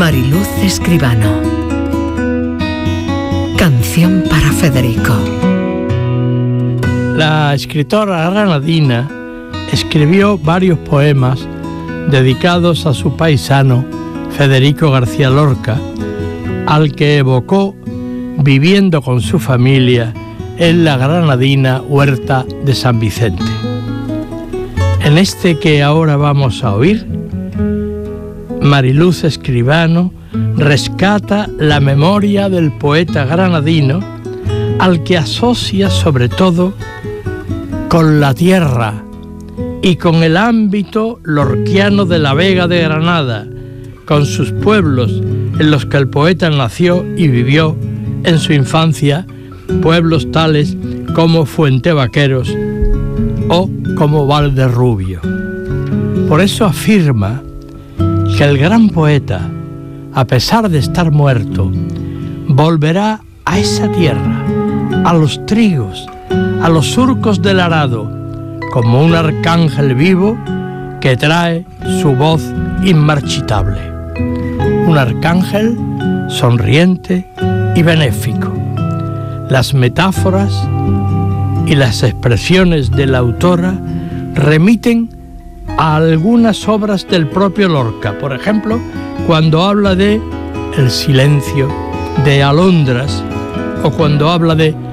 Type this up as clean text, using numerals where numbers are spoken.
Mariluz Escribano. Canción para Federico. La escritora granadina escribió varios poemas dedicados a su paisano Federico García Lorca, al que evocó viviendo con su familia en la granadina Huerta de San Vicente. En este que ahora vamos a oír, Mariluz Escribano rescata la memoria del poeta granadino, al que asocia sobre todo con la tierra y con el ámbito lorquiano de la Vega de Granada, con sus pueblos en los que el poeta nació y vivió en su infancia, pueblos tales como Fuentevaqueros o como Valderrubio. Por eso afirma que el gran poeta, a pesar de estar muerto, volverá a esa tierra, a los trigos, a los surcos del arado, como un arcángel vivo que trae su voz inmarchitable. Un arcángel sonriente y benéfico. Las metáforas y las expresiones de la autora remiten a algunas obras del propio Lorca. Por ejemplo, cuando habla de el silencio, de alondras, o cuando habla de